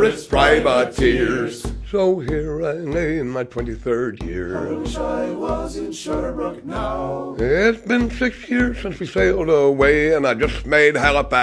Irish privateers. So here I lay in my 23rd year. I wish I was in Sherbrooke now. It's been 6 years since we sailed away, and I just made Halifax